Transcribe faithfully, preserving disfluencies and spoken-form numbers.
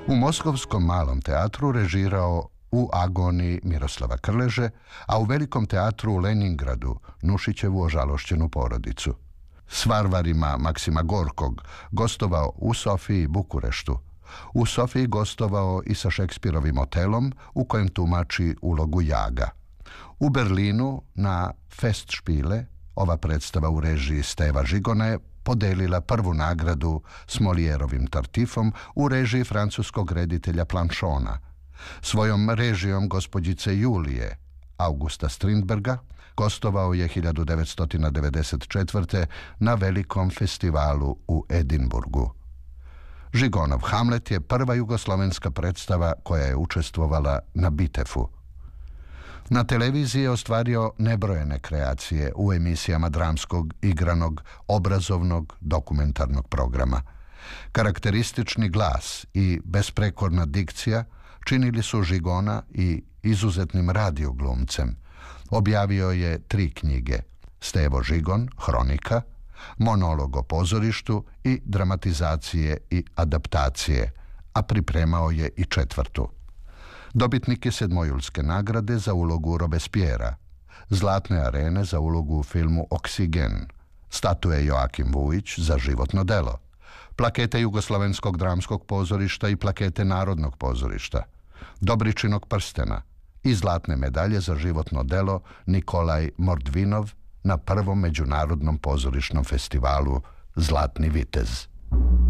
U Moskovskom malom teatru režirao U agoniji Miroslava Krleže, a u Velikom teatru u Leningradu Nušićevu Ožalošćenu porodicu. S Varvarima Maksima Gorkog gostovao u Sofiji i Bukureštu. U Sofiji gostovao i sa Šekspirovim Otelom, u kojem tumači ulogu Jaga. U Berlinu na Festspiele, ova predstava u režiji Steva Žigona, je podelila prvu nagradu s Molijerovim Tartifom u režiji francuskog reditelja Planchona. Svojom režijom gospođice Julije, Augusta Strindberga, gostovao je hiljadu devetsto devedeset četvrte. na Velikom festivalu u Edinburgu. Žigonov Hamlet je prva jugoslovenska predstava koja je učestvovala na Bitefu. Na televiziji je ostvario nebrojene kreacije u emisijama dramskog, igranog, obrazovnog, dokumentarnog programa. Karakteristični glas i besprekorna dikcija činili su Žigona i izuzetnim radioglumcem. Objavio je tri knjige: Stevo Žigon, Hronika, Monolog o pozorištu i Dramatizacije i adaptacije, a pripremao je i četvrtu. Dobitnik je Sedmojulske nagrade za ulogu Robespiera, Zlatne arene za ulogu u filmu Oksigen, statue Joakim Vujić za životno delo, plakete Jugoslovenskog dramskog pozorišta i plakete Narodnog pozorišta, Dobričinog prstena i zlatne medalje za životno delo Nikolaj Mordvinov na prvom međunarodnom pozorišnom festivalu Zlatni vitez.